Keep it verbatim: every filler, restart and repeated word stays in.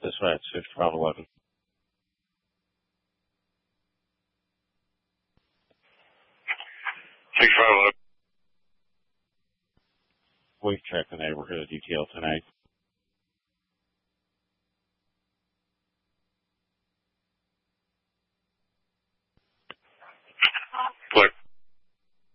Dispatch fifty-five eleven. sixty-five eleven. We've checked the neighborhood detail tonight.